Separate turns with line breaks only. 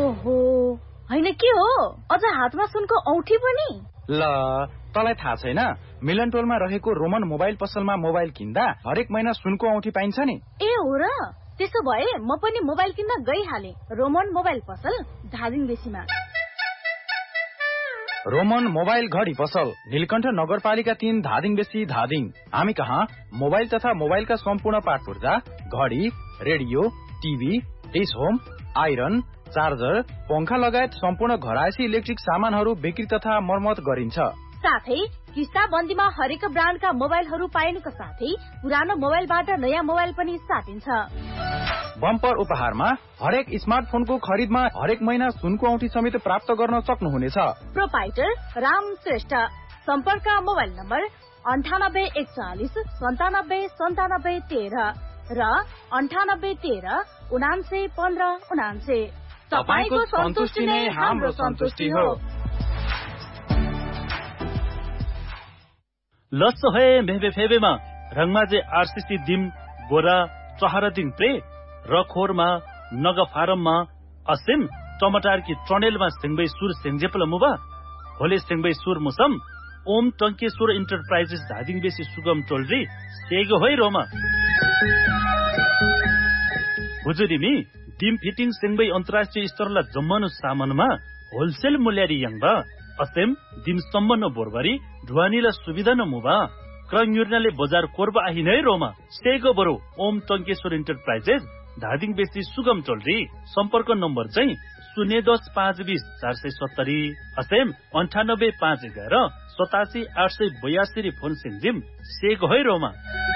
ओहो हैन के हो अझ हातमा सुनको औठी पनि
ल तँलाई थाहा छैन मिलनटोलमा रहेको रोमन मोबाइल पसलमा मोबाइल किन्दा हरेक महिना सुनको औठी पाइन्छ नि
ए हो र त्यसो भए म पनि मोबाइल किन्न गइहाले रोमन मोबाइल पसल धादिङ बेसीमा
रोमन मोबाइल घडी पसल नीलकण्ठ नगरपालिका 3 धादिङ बेसी धादिङ हामी कहाँ मोबाइल तथा मोबाइलका सम्पूर्ण पार्ट पुर्जा घडी radio TV dish home iron charger पंखा लगायत सम्पूर्ण घरायसी इलेक्ट्रिक सामानहरू बिक्री तथा मर्मत गरिन्छ
साथै किस्ता बन्दीमा हरेक ब्रान्डका मोबाइलहरू पाइनुका साथै पुरानो मोबाइलबाट नयाँ मोबाइल पनि साटिन्छ
बम्पर उपहारमा हरेक स्मार्टफोनको खरिदमा हरेक महिना सुनको औँठी समेत प्राप्त गर्न सक्नुहुनेछ
प्रोपाइटर राम श्रेष्ठ सम्पर्क मोबाइल नम्बर 984197979713 र 9813991599
तपाईको सन्तुष्टि नै हाम्रो सन्तुष्टि हो
लस्सो है मेबे फेबेमा रंगमाजे आरसीसी दिम गोरा चहरदिङ प्रे रखोरमा नग फारममा असिम टमाटर की ट्रनेलमा सिंगबै सुर सेंजेपल मुबा होले सिंगबै सुर मुसम ओम टंकेश्वर इन्टरप्राइजेस धादिङ बेसी सुगम टोलरी सेगो होइ रोमा हुजुरिमी डिम फिटिङ सिंगबै अन्तर्राष्ट्रिय स्तरला जम्मनु सामानमा होलसेल मूल्यरी यङबा असेम दिम सम्बन्ध बोरबरी ढुवानीला सुविधा न मुबा क्रन्युर्नाले बजार कोर्बा आहि नै रोमा सेगो बरो ओम टंकेश्वर इन्टरप्राइजेस धादिङ बेसी सुगम टोलरी सम्पर्क नम्बर चाहिँ 010-520-470 असेम 98-511-87-882 फोन सिंजिम सेगो होइ रोमा